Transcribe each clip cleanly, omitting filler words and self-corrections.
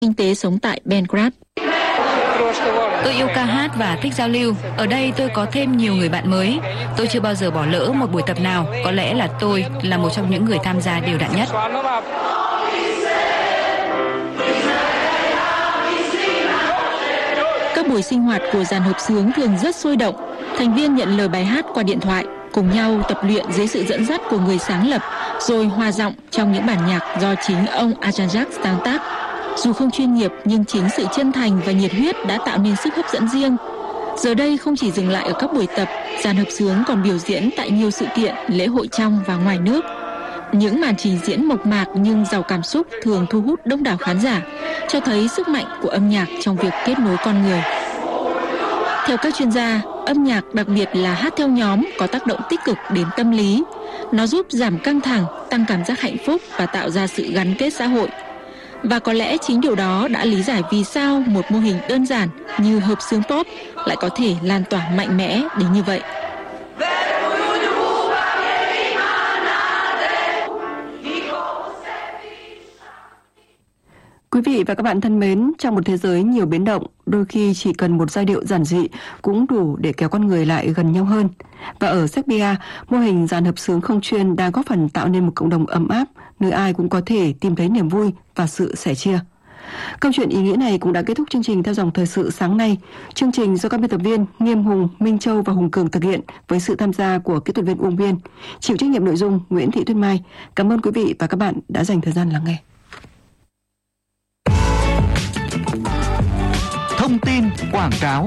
kinh tế sống tại Belgrade. Tôi yêu ca hát và thích giao lưu. Ở đây tôi có thêm nhiều người bạn mới. Tôi chưa bao giờ bỏ lỡ một buổi tập nào. Có lẽ là tôi là một trong những người tham gia đều đặn nhất. Các buổi sinh hoạt của dàn hợp xướng thường rất sôi động. Thành viên nhận lời bài hát qua điện thoại, cùng nhau tập luyện dưới sự dẫn dắt của người sáng lập, rồi hòa giọng trong những bản nhạc do chính ông Ajanjak sáng tác. Dù không chuyên nghiệp nhưng chính sự chân thành và nhiệt huyết đã tạo nên sức hấp dẫn riêng. Giờ đây không chỉ dừng lại ở các buổi tập, dàn hợp xướng còn biểu diễn tại nhiều sự kiện, lễ hội trong và ngoài nước. Những màn trình diễn mộc mạc nhưng giàu cảm xúc thường thu hút đông đảo khán giả, cho thấy sức mạnh của âm nhạc trong việc kết nối con người. Theo các chuyên gia, âm nhạc đặc biệt là hát theo nhóm có tác động tích cực đến tâm lý. Nó giúp giảm căng thẳng, tăng cảm giác hạnh phúc và tạo ra sự gắn kết xã hội. Và có lẽ chính điều đó đã lý giải vì sao một mô hình đơn giản như hợp xướng pop lại có thể lan tỏa mạnh mẽ đến như vậy. Quý vị và các bạn thân mến, trong một thế giới nhiều biến động, đôi khi chỉ cần một giai điệu giản dị cũng đủ để kéo con người lại gần nhau hơn. Và ở Serbia, mô hình dàn hợp xướng không chuyên đang góp phần tạo nên một cộng đồng ấm áp, nơi ai cũng có thể tìm thấy niềm vui và sự sẻ chia. Câu chuyện ý nghĩa này cũng đã kết thúc chương trình Theo dòng thời sự sáng nay. Chương trình do các biên tập viên Nghiêm Hùng, Minh Châu và Hùng Cường thực hiện với sự tham gia của kỹ thuật viên Uông Biên. Chịu trách nhiệm nội dung Nguyễn Thị Tuyết Mai. Cảm ơn quý vị và các bạn đã dành thời gian lắng nghe. Thông tin quảng cáo.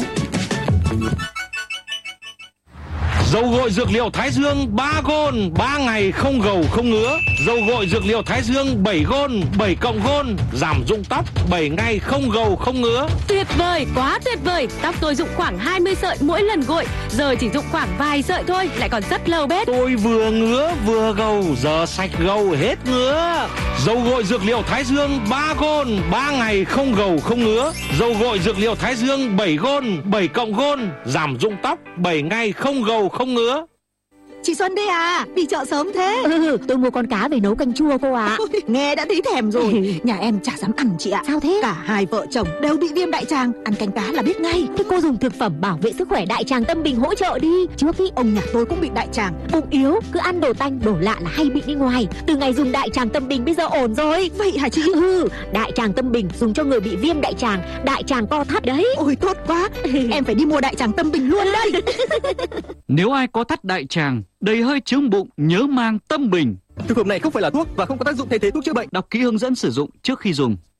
Dầu gội dược liệu Thái Dương 3 gôn 3 ngày không gầu không ngứa. Dầu gội dược liệu Thái Dương 7 gôn 7 cộng gôn giảm rụng tóc 7 ngày không gầu không ngứa. Tuyệt vời, quá tuyệt vời. Tóc tôi rụng khoảng 20 sợi mỗi lần gội, giờ chỉ rụng khoảng vài sợi thôi, lại còn rất lâu bết. Tôi vừa ngứa vừa gầu, giờ sạch gầu hết ngứa. Dầu gội dược liệu Thái Dương 3 gôn 3 ngày không gầu không ngứa. Dầu gội dược liệu Thái Dương 7 gôn 7 cộng gôn giảm rụng tóc 7 ngày không gầu không ngứa. Chị Xuân đây à, đi chợ sớm thế. Tôi mua con cá về nấu canh chua cô ạ. Nghe đã thấy thèm rồi. Nhà em chả dám ăn chị ạ. Sao thế? Cả hai vợ chồng đều bị viêm đại tràng, ăn canh cá là biết ngay. Thế cô dùng thực phẩm bảo vệ sức khỏe đại tràng Tâm Bình hỗ trợ đi. Trước ý, ông nhà tôi cũng bị đại tràng. Bụng yếu, cứ ăn đồ tanh, đồ lạ là hay bị đi ngoài. Từ ngày dùng đại tràng Tâm Bình bây giờ ổn rồi. Vậy hả chị? Đại tràng Tâm Bình dùng cho người bị viêm đại tràng co thắt đấy. Ôi tốt quá. Em phải đi mua đại tràng Tâm Bình luôn đây. Nếu ai có thắt đại tràng, đầy hơi chướng bụng, nhớ mang Tâm Bình. Thực phẩm này không phải là thuốc và không có tác dụng thay thế thuốc chữa bệnh. Đọc kỹ hướng dẫn sử dụng trước khi dùng.